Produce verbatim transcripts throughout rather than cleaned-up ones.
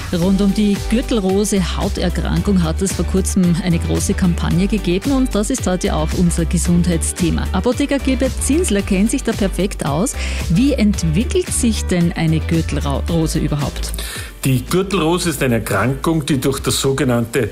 Rund um die Gürtelrose-Hauterkrankung hat es vor kurzem eine große Kampagne gegeben und das ist heute auch unser Gesundheitsthema. Apotheker Gilbert Zinsler kennt sich da perfekt aus. Wie entwickelt sich denn eine Gürtelrose überhaupt? Die Gürtelrose ist eine Erkrankung, die durch das sogenannte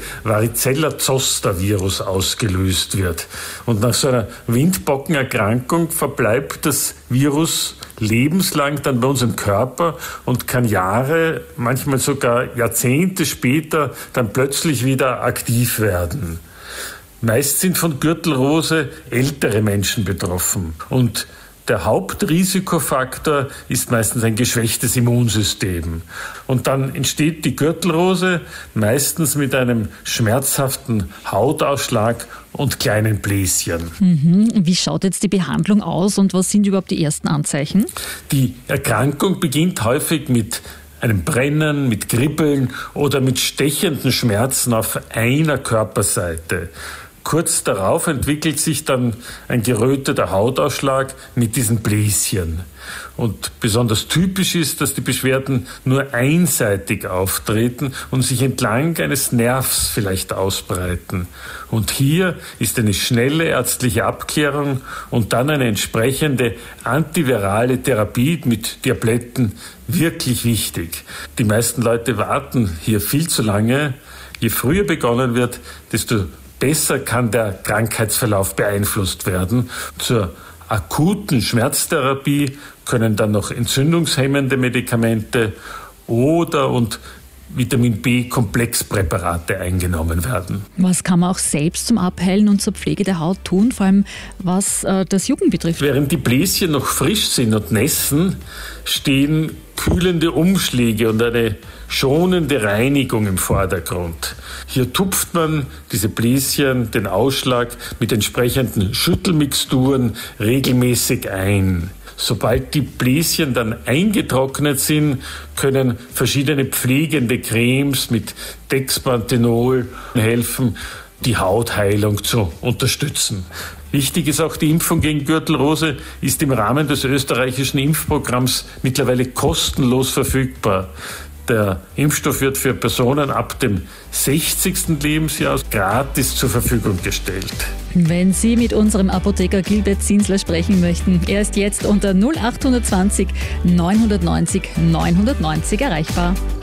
Varicella-Zoster-Virus ausgelöst wird. Und nach so einer Windpockenerkrankung verbleibt das Virus lebenslang dann bei uns im Körper und kann Jahre, manchmal sogar Jahrzehnte später dann plötzlich wieder aktiv werden. Meist sind von Gürtelrose ältere Menschen betroffen und der Hauptrisikofaktor ist meistens ein geschwächtes Immunsystem. Und dann entsteht die Gürtelrose meistens mit einem schmerzhaften Hautausschlag und kleinen Bläschen. Mhm. Wie schaut jetzt die Behandlung aus und was sind überhaupt die ersten Anzeichen? Die Erkrankung beginnt häufig mit einem Brennen, mit Kribbeln oder mit stechenden Schmerzen auf einer Körperseite. Kurz darauf entwickelt sich dann ein geröteter Hautausschlag mit diesen Bläschen. Und besonders typisch ist, dass die Beschwerden nur einseitig auftreten und sich entlang eines Nervs vielleicht ausbreiten. Und hier ist eine schnelle ärztliche Abklärung und dann eine entsprechende antivirale Therapie mit Tabletten wirklich wichtig. Die meisten Leute warten hier viel zu lange. Je früher begonnen wird, desto besser kann der Krankheitsverlauf beeinflusst werden. Zur akuten Schmerztherapie können dann noch entzündungshemmende Medikamente oder und Vitamin B-Komplexpräparate eingenommen werden. Was kann man auch selbst zum Abheilen und zur Pflege der Haut tun, vor allem was äh, das Jucken betrifft? Während die Bläschen noch frisch sind und nässen, stehen kühlende Umschläge und eine schonende Reinigung im Vordergrund. Hier tupft man diese Bläschen, den Ausschlag mit entsprechenden Schüttelmixturen regelmäßig ein. Sobald die Bläschen dann eingetrocknet sind, können verschiedene pflegende Cremes mit Dexpanthenol helfen, die Hautheilung zu unterstützen. Wichtig ist auch, die Impfung gegen Gürtelrose ist im Rahmen des österreichischen Impfprogramms mittlerweile kostenlos verfügbar. Der Impfstoff wird für Personen ab dem sechzigsten Lebensjahr gratis zur Verfügung gestellt. Wenn Sie mit unserem Apotheker Gilbert Zinsler sprechen möchten, er ist jetzt unter null acht zwanzig neunhundertneunzig neunhundertneunzig erreichbar.